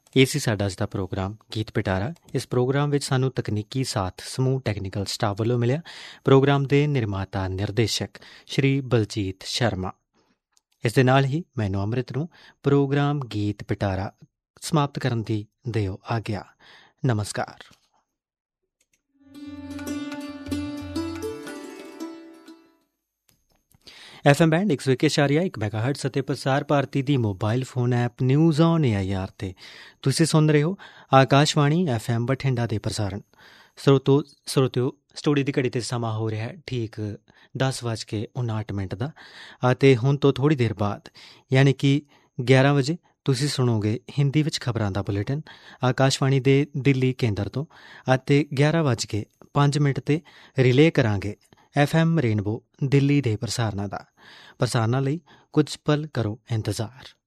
ਇਹ ਸੀ ਸਾਡਾ ਅੱਜ ਦਾ ਪ੍ਰੋਗਰਾਮ ਗੀਤ ਪਿਟਾਰਾ। ਇਸ ਪ੍ਰੋਗਰਾਮ ਵਿੱਚ ਸਾਨੂੰ ਤਕਨੀਕੀ ਸਾਥ ਸਮੂਹ ਟੈਕਨੀਕਲ ਸਟਾਫ ਵੱਲੋਂ ਮਿਲਿਆ। ਪ੍ਰੋਗਰਾਮ ਦੇ ਨਿਰਮਾਤਾ ਨਿਰਦੇਸ਼ਕ ਸ਼੍ਰੀ ਬਲਜੀਤ ਸ਼ਰਮਾ। ਇਸ ਦੇ ਨਾਲ ਹੀ ਮੈਨੂੰ ਅੰਮ੍ਰਿਤ ਨੂੰ ਪ੍ਰੋਗਰਾਮ ਗੀਤ ਪਿਟਾਰਾ ਸਮਾਪਤ ਕਰਨ ਦੀ ਦਿਓ ਆਗਿਆ। ਨਮਸਕਾਰ। FM ਬੈਂਡ 101.1 ਮੈਗਾਹਰਟਜ਼ ਅਤੇ ਪ੍ਰਸਾਰ ਭਾਰਤੀ ਦੀ mobile phone app news on AIR 'ਤੇ ਤੁਸੀਂ ਸੁਣ ਰਹੇ ਹੋ ਆਕਾਸ਼ਵਾਣੀ FM ਬਠਿੰਡਾ ਦੇ ਪ੍ਰਸਾਰਣ। ਸਰੋਤਿਓ ਸਟੂਡੀਓ ਦੀ ਘੜੀ 'ਤੇ ਸਮਾਂ ਹੋ ਰਿਹਾ ਠੀਕ 10:59 ਦਾ ਅਤੇ ਹੁਣ ਤੋਂ ਥੋੜ੍ਹੀ ਦੇਰ ਬਾਅਦ ਯਾਨੀ ਕਿ 11 ਵਜੇ ਤੁਸੀਂ ਸੁਣੋਗੇ ਹਿੰਦੀ ਵਿੱਚ ਖਬਰਾਂ ਦਾ ਬੁਲੇਟਿਨ ਆਕਾਸ਼ਵਾਣੀ ਦੇ ਦਿੱਲੀ ਕੇਂਦਰ ਤੋਂ ਅਤੇ 11:05 'ਤੇ ਰਿਲੇਅ ਕਰਾਂਗੇ FM ਰੇਨਬੋ ਦਿੱਲੀ ਦੇ ਪ੍ਰਸਾਰਨਾਂ ਲਈ ਕੁਝ ਪਲ ਕਰੋ ਇੰਤਜ਼ਾਰ।